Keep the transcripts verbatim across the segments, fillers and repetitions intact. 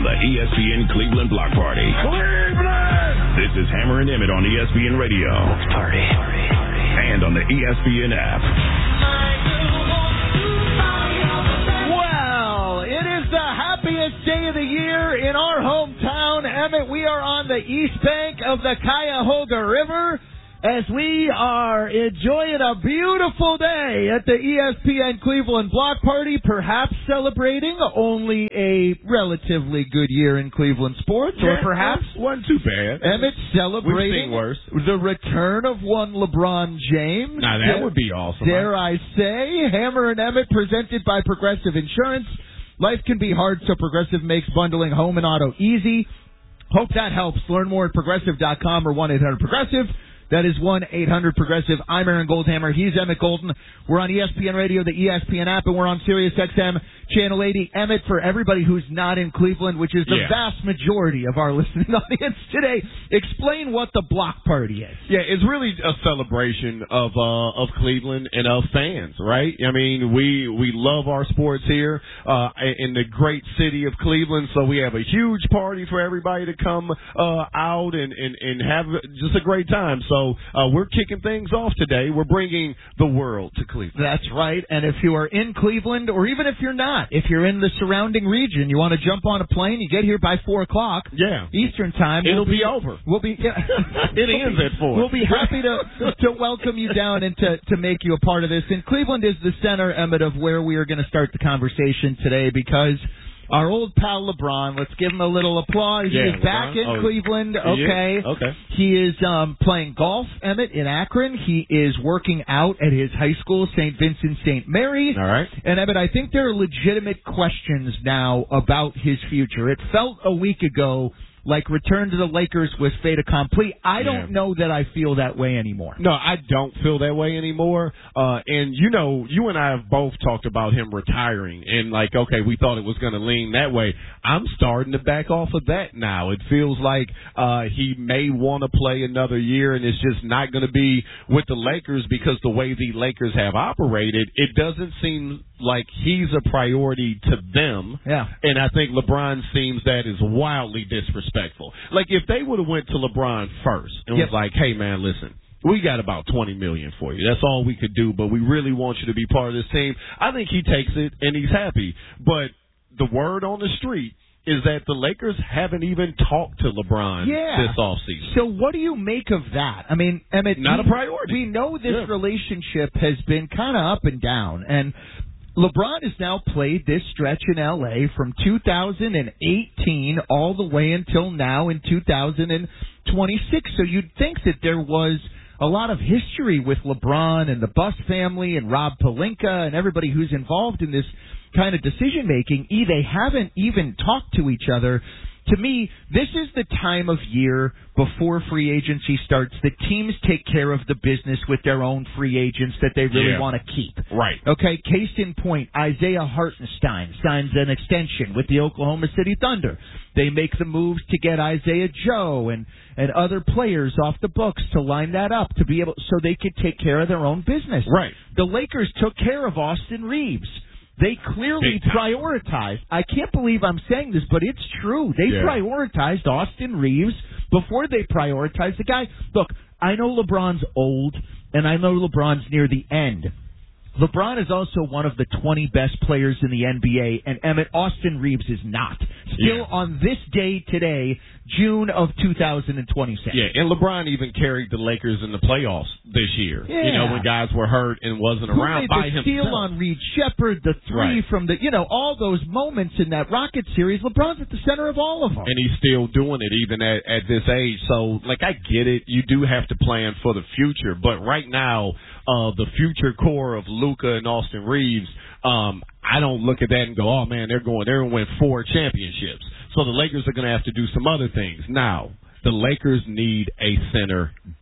the E S P N Cleveland Block Party. Cleveland! This is Hammer and Emmett on E S P N Radio. Party. And on the E S P N app. Well, it is the happiest day of the year in our hometown, Emmett. We are on the east bank of the Cuyahoga River as we are enjoying a beautiful day at the E S P N Cleveland Block Party, perhaps celebrating only a relatively good year in Cleveland sports, yeah, or perhaps wasn't too bad. Emmett celebrating worse. the return of one LeBron James. Now, that would be awesome. Dare I say, Hammer and Emmett, presented by Progressive Insurance. Life can be hard, so Progressive makes bundling home and auto easy. Hope that helps. Learn more at progressive dot com or one eight hundred progressive. That is one eight hundred progressive. I'm Aaron Goldhammer. He's Emmett Golden. We're on E S P N Radio, the E S P N app, and we're on Sirius X M Channel eighty. Emmett, for everybody who's not in Cleveland, which is the yeah. vast majority of our listening audience today, explain what the block party is. Yeah, it's really a celebration of uh, of Cleveland and of fans, right? I mean, we we love our sports here uh, in the great city of Cleveland, so we have a huge party for everybody to come uh, out and, and, and have just a great time. So So uh, we're kicking things off today. We're bringing the world to Cleveland. That's right. And if you are in Cleveland, or even if you're not, if you're in the surrounding region, you want to jump on a plane, you get here by four o'clock yeah. Eastern time. It'll we'll be, be over. We'll be. Yeah. It ends at four. We'll be happy to to welcome you down and to, to make you a part of this. And Cleveland is the center, Emmett, of where we are going to start the conversation today, because our old pal LeBron, let's give him a little applause. Yeah, he is back LeBron. in oh, Cleveland. Okay. Okay. He is um, playing golf, Emmett, in Akron. He is working out at his high school, Saint Vincent Saint Mary. All right. And, Emmett, I think there are legitimate questions now about his future. It felt a week ago like return to the Lakers was fait accompli. I don't yeah. know that I feel that way anymore. No, I don't feel that way anymore. Uh, and, you know, you and I have both talked about him retiring. And, like, okay, we thought it was going to lean that way. I'm starting to back off of that now. It feels like uh, he may want to play another year, and it's just not going to be with the Lakers because the way the Lakers have operated, it doesn't seem like he's a priority to them. Yeah. And I think LeBron seems that is wildly disrespectful. Like, if they would have went to LeBron first and yep. was like, hey, man, listen, we got about twenty million dollars for you. That's all we could do, but we really want you to be part of this team. I think he takes it, and he's happy. But the word on the street is that the Lakers haven't even talked to LeBron yeah. this offseason. So what do you make of that? I mean, Emmett, not we, a priority. We know this yeah. relationship has been kind of up and down, and LeBron has now played this stretch in L A from two thousand eighteen all the way until now in two thousand twenty-six. So you'd think that there was a lot of history with LeBron and the Buss family and Rob Pelinka and everybody who's involved in this kind of decision-making. E, they haven't even talked to each other. To me, this is the time of year before free agency starts that teams take care of the business with their own free agents that they really yeah. want to keep. Right. Okay, case in point, Isaiah Hartenstein signs an extension with the Oklahoma City Thunder. They make the moves to get Isaiah Joe and, and other players off the books to line that up to be able so they could take care of their own business. Right. The Lakers took care of Austin Reeves. They clearly prioritized. I can't believe I'm saying this, but it's true. They yeah. prioritized Austin Reeves before they prioritized the guy. Look, I know LeBron's old, and I know LeBron's near the end. LeBron is also one of the twenty best players in the N B A, and Emmett, Austin Reeves is not. Still yeah. on this day today, June of two thousand twenty-six. Yeah, and LeBron even carried the Lakers in the playoffs this year. Yeah. You know, when guys were hurt and wasn't Who around made by the himself. steal on Reed Shepherd, the three right. from the, you know, all those moments in that Rocket series. LeBron's at the center of all of them. And he's still doing it even at, at this age. So, like, I get it. You do have to plan for the future. But right now, uh, the future core of Luka and Austin Reeves, um, I don't look at that and go, oh, man, they're going, they're going to win four championships. So the Lakers are going to have to do some other things. Now, the Lakers need a center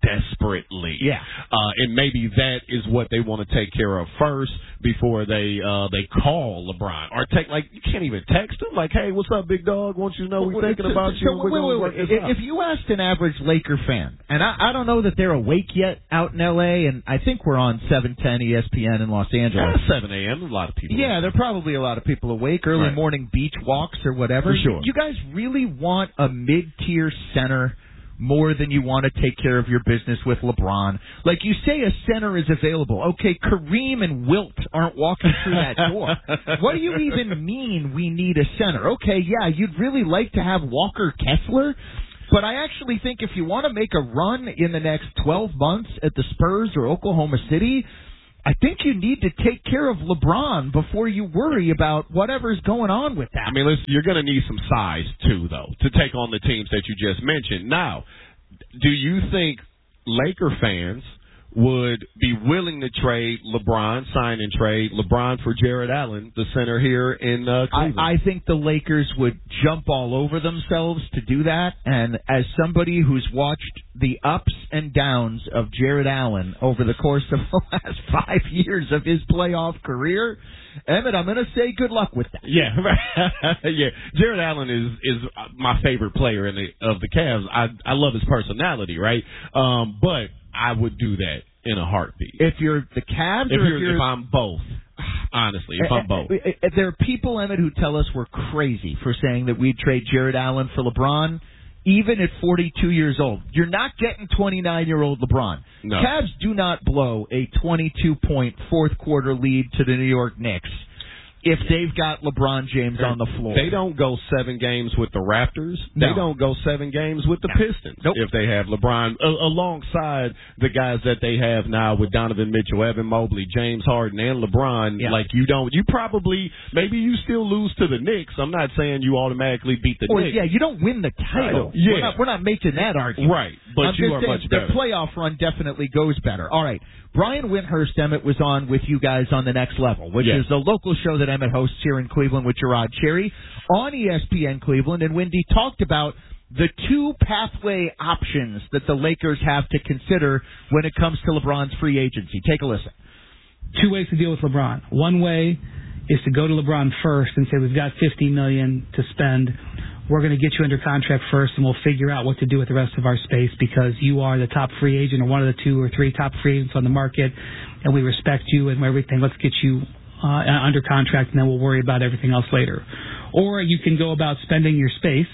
desperately. Yeah. Uh, and maybe that is what they want to take care of first before they uh, they call LeBron. Or take, like, you can't even text him. Like, hey, what's up, big dog? Want you to know we're thinking about you. So, we're wait, gonna wait, work wait. this out. If you asked an average Laker fan, and I, I don't know that they're awake yet out in L A, and I think we're on seven ten E S P N in Los Angeles. Yeah, seven a.m. A lot of people. Yeah, there are probably a lot of people awake, early Right. morning beach walks or whatever. For sure. You guys really want a mid-tier center more than you want to take care of your business with LeBron? Like, you say a center is available. Okay, Kareem and Wilt aren't walking through that door. What do you even mean we need a center? Okay, yeah, you'd really like to have Walker Kessler, but I actually think if you want to make a run in the next twelve months at the Spurs or Oklahoma City, I think you need to take care of LeBron before you worry about whatever's going on with that. I mean, listen, you're going to need some size, too, though, to take on the teams that you just mentioned. Now, do you think Laker fans would be willing to trade LeBron, sign and trade LeBron for Jared Allen, the center here in uh, Cleveland? I, I think the Lakers would jump all over themselves to do that, and as somebody who's watched the ups and downs of Jared Allen over the course of the last five years of his playoff career, Emmett, I'm going to say good luck with that. Yeah, right. yeah. Jared Allen is is my favorite player in the of the Cavs. I I love his personality, right? Um, but I would do that in a heartbeat. If you're the Cavs, if, or you're, if, you're, if I'm both, honestly, if I'm both. There are people, Emmett, who tell us we're crazy for saying that we'd trade Jared Allen for LeBron, even at forty-two years old. You're not getting twenty-nine-year-old LeBron. No. Cavs do not blow a twenty-two-point fourth-quarter lead to the New York Knicks if they've got LeBron James on the floor. They don't go seven games with the Raptors. No. They don't go seven games with the No. Pistons Nope. if they have LeBron a- alongside the guys that they have now with Donovan Mitchell, Evan Mobley, James Harden, and LeBron. Yeah. Like, you don't, you probably, maybe you still lose to the Knicks. I'm not saying you automatically beat the Or, Knicks. yeah, you don't win the title. Yeah. We're not, we're not making that argument. Right, but I'm you just are saying much better. The playoff run definitely goes better. All right. Brian Windhurst, Emmett, was on with you guys on The Next Level, which Yes. is a local show that Emmett hosts here in Cleveland with Gerard Cherry on E S P N Cleveland. And Wendy talked about the two pathway options that the Lakers have to consider when it comes to LeBron's free agency. Take a listen. Two ways to deal with LeBron. One way is to go to LeBron first and say, we've got fifty million dollars to spend. We're going to get you under contract first, and we'll figure out what to do with the rest of our space because you are the top free agent or one of the two or three top free agents on the market, and we respect you and everything. Let's get you uh, under contract, and then we'll worry about everything else later. Or you can go about spending your space,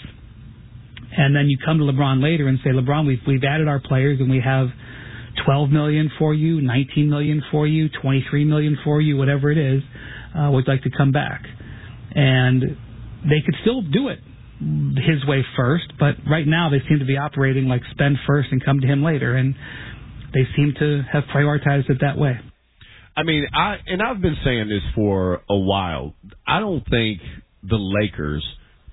and then you come to LeBron later and say, LeBron, we've we've added our players, and we have twelve million dollars for you, nineteen million dollars for you, twenty-three million dollars for you, whatever it is. Uh, we'd like to come back. And they could still do it his way first, but right now they seem to be operating like spend first and come to him later, and they seem to have prioritized it that way. I mean, I and I've been saying this for a while. I don't think the Lakers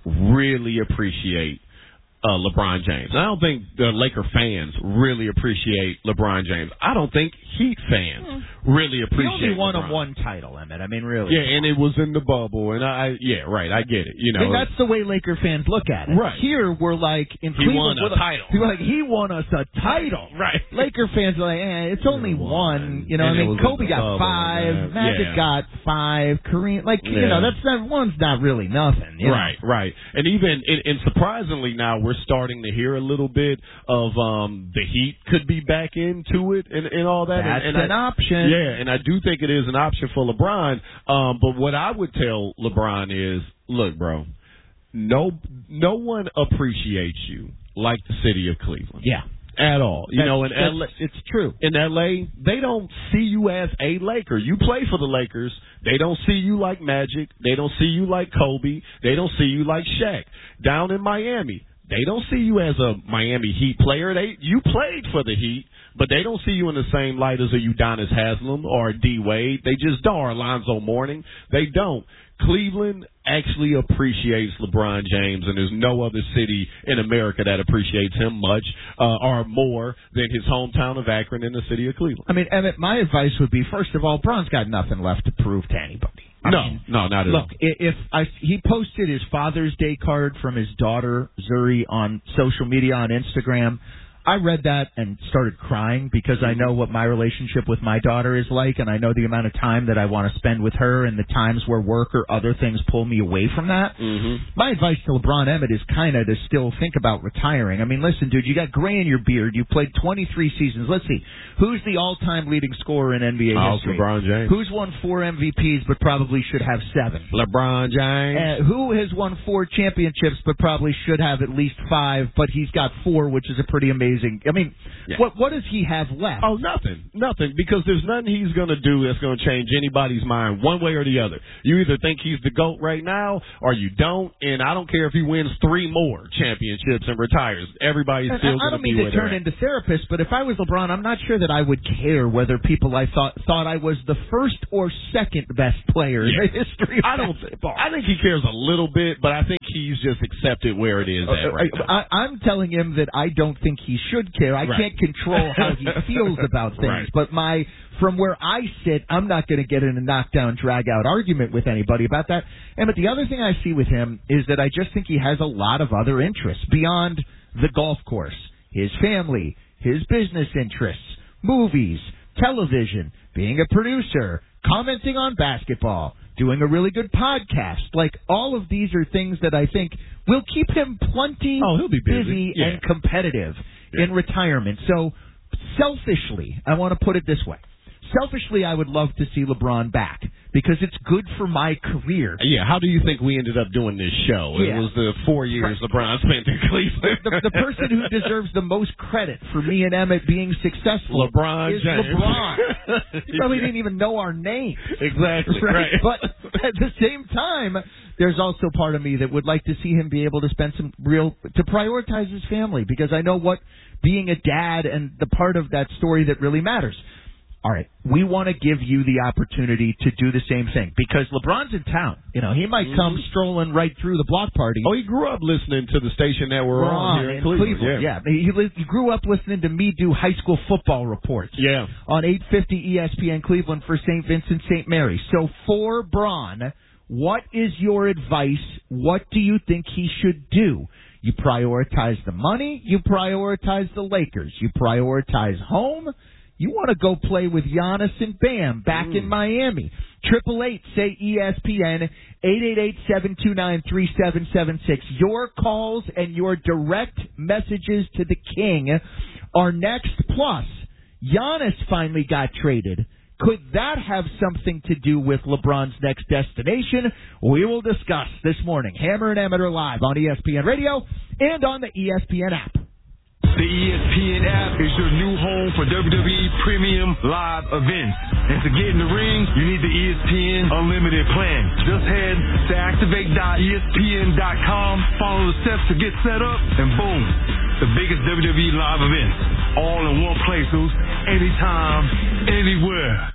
really appreciate uh, LeBron James. I don't think the Laker fans really appreciate LeBron James. I don't think Heat fans mm. really appreciate. He only won LeBron. a one title, Emmett. I mean, really. Yeah, and it was in the bubble, and I yeah, right. I get it. You know, and that's the way Laker fans look at it. Right. Here, we're like in he Cleveland, won a we're title. Like, we're like he won us a title. Right. Laker fans are like, eh, it's only one. You know, And I it mean, was Kobe in the got bubble, five, man. Magic Yeah. got five, Kareem, like you Yeah. know, that's not one's not really nothing. You Right, know? right. And even and, and surprisingly now we're starting to hear a little bit of um the Heat could be back into it and, and all that. That's and, and an I, option. Yeah, and I do think it is an option for LeBron. Um, but what I would tell LeBron is, look, bro, no no one appreciates you like the city of Cleveland. Yeah. At all. You That's, know, in L A, it's true. In L A, they don't see you as a Laker. You play for the Lakers. They don't see you like Magic. They don't see you like Kobe. They don't see you like Shaq. Down in Miami, they don't see you as a Miami Heat player. They you played for the Heat, but they don't see you in the same light as a Udonis Haslem or a D Wade. They just don't. Or Alonzo Mourning. They don't. Cleveland actually appreciates LeBron James, and there's no other city in America that appreciates him much uh, or more than his hometown of Akron in the city of Cleveland. I mean, Emmett, my advice would be, first of all, Bron's got nothing left to prove to anybody. I no, mean, no, not at look, all. Look, if I, he posted his Father's Day card from his daughter, Zuri, on social media, on Instagram, I read that and started crying because I know what my relationship with my daughter is like, and I know the amount of time that I want to spend with her and the times where work or other things pull me away from that. Mm-hmm. My advice to LeBron Emmett is kind of to still think about retiring. I mean, listen, dude, you got gray in your beard. You played twenty-three seasons. Let's see. Who's the all-time leading scorer in N B A Oh, history? LeBron James. Who's won four M V Ps but probably should have seven? LeBron James. Uh, who has won four championships but probably should have at least five, but he's got four, which is a pretty amazing. I mean, Yeah. what what does he have left? Oh, nothing. Nothing. Because there's nothing he's going to do that's going to change anybody's mind one way or the other. You either think he's the GOAT right now or you don't, and I don't care if he wins three more championships and retires. Everybody's And still I going don't to be mean where to they're turn at. into therapist, but if I was LeBron, I'm not sure that I would care whether people I thought thought I was the first or second best player Yeah. in the history of I don't. basketball. I think he cares a little bit, but I think he's just accepted where it is at right now. I, I'm telling him that I don't think he should care. I Right. can't control how he feels about things. Right. But my from where I sit, I'm not going to get in a knockdown, drag-out argument with anybody about that. And but the other thing I see with him is that I just think he has a lot of other interests beyond the golf course, his family, his business interests, movies, television, being a producer, commenting on basketball, doing a really good podcast. Like, all of these are things that I think will keep him plenty Oh, he'll be busy. Yeah. and competitive Yeah. in retirement. So, selfishly, I want to put it this way. Selfishly, I would love to see LeBron back because it's good for my career. Yeah, how do you think we ended up doing this show? Yeah. It was the four years LeBron spent in Cleveland. The, the person who deserves the most credit for me and Emmett being successful LeBron is James. LeBron. He probably didn't even know our names. Exactly, right. But at the same time, there's also part of me that would like to see him be able to spend some real, to prioritize his family, because I know what being a dad and the part of that story that really matters. All right, we want to give you the opportunity to do the same thing because LeBron's in town. You know, he might come Mm-hmm. strolling right through the block party. Oh, he grew up listening to the station that we're, We're on on here in, in Cleveland. Cleveland. Yeah. Yeah, he, li- he grew up listening to me do high school football reports. Yeah. On eight fifty E S P N Cleveland for Saint Vincent Saint Mary. So for Bron, what is your advice? What do you think he should do? You prioritize the money. You prioritize the Lakers. You prioritize home. You want to go play with Giannis and Bam back Mm. in Miami. Triple eight, say E S P N, eight eight eight, seven two nine, three seven seven six. Your calls and your direct messages to the King are next. Plus, Giannis finally got traded. Could that have something to do with LeBron's next destination? We will discuss this morning. Hammer and Emmett are live on E S P N Radio and on the E S P N app. The E S P N app is your new home for W W E Premium Live events. And to get in the ring, you need the E S P N Unlimited plan. Just head to activate dot E S P N dot com, follow the steps to get set up, and boom, the biggest W W E live events. All in one place, dudes. Anytime, anywhere.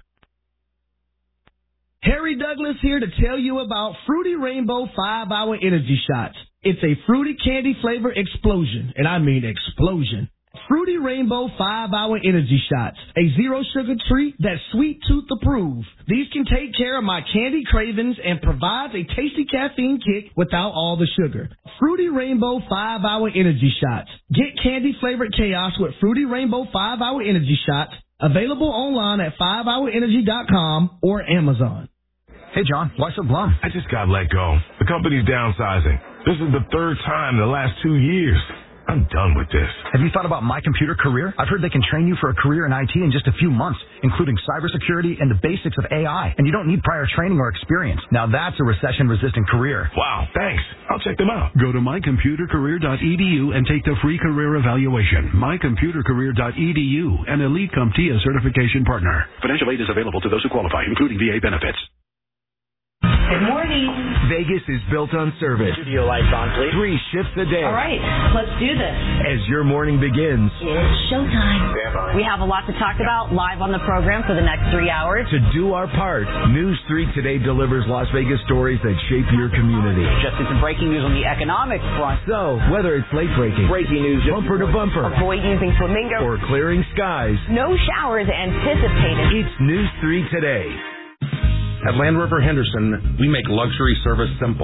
Harry Douglas here to tell you about Fruity Rainbow five hour Energy Shots. It's a fruity candy flavor explosion, and I mean explosion. Fruity Rainbow five hour Energy Shots, a zero-sugar treat that's sweet tooth approved. These can take care of my candy cravings and provides a tasty caffeine kick without all the sugar. Fruity Rainbow five hour Energy Shots. Get candy-flavored chaos with Fruity Rainbow five hour Energy Shots, available online at five hour energy dot com or Amazon. Hey, John, why so glum? I just got let go. The company's downsizing. This is the third time in the last two years. I'm done with this. Have you thought about My Computer Career? I've heard they can train you for a career in I T in just a few months, including cybersecurity and the basics of A I. And you don't need prior training or experience. Now that's a recession-resistant career. Wow, thanks. I'll check them out. Go to my computer career dot e d u and take the free career evaluation. my computer career dot e d u, an Elite CompTIA certification partner. Financial aid is available to those who qualify, including V A benefits. Good morning. Vegas is built on service. Studio lights on, please. Three shifts a day. All right, let's do this. As your morning begins. It's showtime. We have a lot to talk about live on the program for the next three hours. To do our part, News three Today delivers Las Vegas stories that shape your community. Just some breaking news on the economic front. So, whether it's late breaking, breaking news, bumper to bumper, avoid using flamingo, or clearing skies, no showers anticipated. It's News three Today. At Land River Henderson, we make luxury service simple.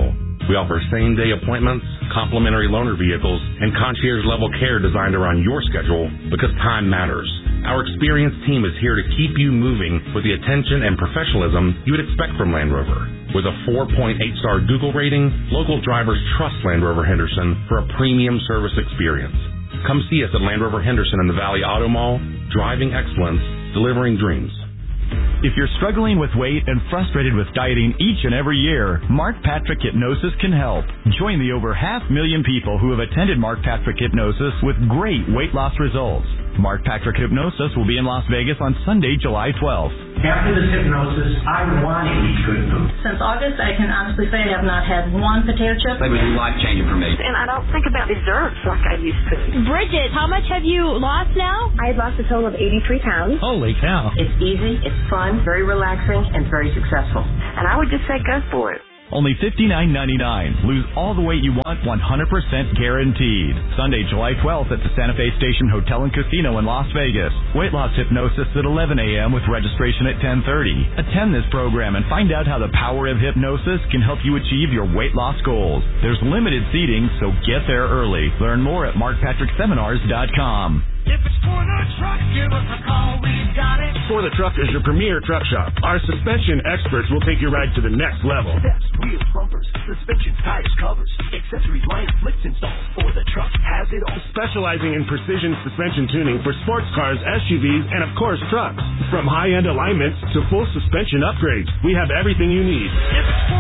We offer same-day appointments, complimentary loaner vehicles, and concierge-level care designed around your schedule because time matters. Our experienced team is here to keep you moving with the attention and professionalism you would expect from Land Rover. With a four point eight star Google rating, local drivers trust Land Rover Henderson for a premium service experience. Come see us at Land Rover Henderson in the Valley Auto Mall, driving excellence, delivering dreams. If you're struggling with weight and frustrated with dieting each and every year, Mark Patrick Hypnosis can help. Join the over half million people who have attended Mark Patrick Hypnosis with great weight loss results. Mark Patrick Hypnosis will be in Las Vegas on Sunday, July twelfth. After this hypnosis, I want to eat good food. Since August, I can honestly say I have not had one potato chip. It was life-changing for me. And I don't think about desserts like I used to. Bridget, how much have you lost now? I had lost a total of eighty-three pounds. Holy cow. It's easy, it's fun, very relaxing, and very successful. And I would just say go for it. Only fifty-nine ninety-nine. Lose all the weight you want, one hundred percent guaranteed. Sunday, July twelfth at the Santa Fe Station Hotel and Casino in Las Vegas. Weight loss hypnosis at eleven a.m. with registration at ten thirty. Attend this program and find out how the power of hypnosis can help you achieve your weight loss goals. There's limited seating, so get there early. Learn more at mark patrick seminars dot com. If it's for the truck, give us a call, we got it. For the Truck is your premier truck shop. Our suspension experts will take your ride to the next level. Steps, wheels, bumpers, suspension, tires, covers, accessories, line flicks installed. For the Truck has it all. Specializing in precision suspension tuning for sports cars, S U Vs, and of course trucks. From high-end alignments to full suspension upgrades, we have everything you need. If it's